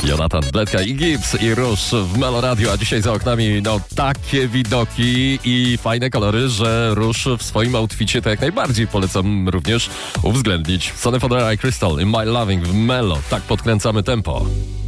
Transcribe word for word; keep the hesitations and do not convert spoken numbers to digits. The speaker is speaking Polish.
Jonathan Bledka i Gibbs i Róż w Melo Radio, a dzisiaj za oknami no takie widoki i fajne kolory, że Róż w swoim outficie to jak najbardziej polecam również uwzględnić. Sonny Fodera i Crystal in My Loving w Melo. Tak podkręcamy tempo.